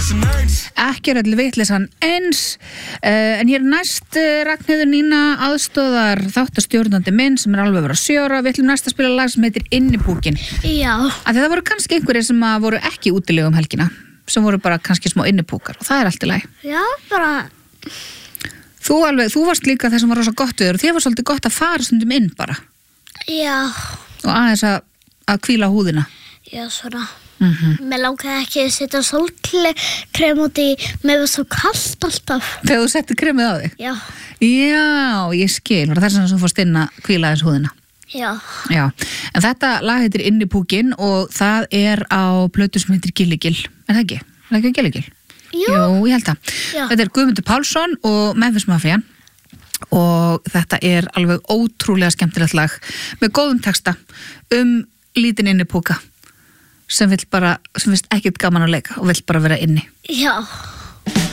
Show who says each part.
Speaker 1: Ekki er öll vitleysan eins, en hér næst Ragnheiður Nína aðstoðar þáttastjórnandi minn sem alveg verið að 7 ára. Við ætlum næst að spila lag sem heitir Innipúkinn.
Speaker 2: Já.
Speaker 1: Af því það voru kannski einhverjir sem voru ekki útilegum helgina, sem voru bara kannski smá innipúkar og það allt í lagi.
Speaker 2: Já, bara...
Speaker 1: Þú varst líka það sem var rosa gott við og þér var svolítið gott að fara stundum inn bara.
Speaker 2: Já.
Speaker 1: Og aðeins að hvíla húðina.
Speaker 2: Já, svona. Mér langaði ekki að setja sólkrem út í, mér var svo kalt alltaf.
Speaker 1: Þegar þú settir kremið á þig?
Speaker 2: Já.
Speaker 1: Já, ég skil. Var það sem þú fórst inn að hvíla aðeins húðina?
Speaker 2: Já.
Speaker 1: Já. En þetta lag heitir Innipúkinn og það er á plötu sem heitir Gilligil. Er það ekki? Er það ekki Gilligil?
Speaker 2: Jú.
Speaker 1: Jú, ég held það.
Speaker 2: Já.
Speaker 1: Þetta er Guðmundur Pálsson og Memphis Mafia og þetta er alveg ótrúlega skemmtilegt lag með góðum texta lítinn innipúka sem vill ekkert gaman að leika og vill bara vera inni.
Speaker 2: Já.